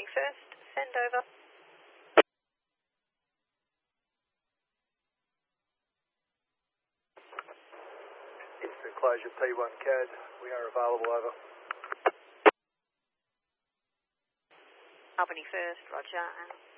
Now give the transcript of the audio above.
First, send over. Instant closure P1 CAD, we are available, over. Albany First, roger, and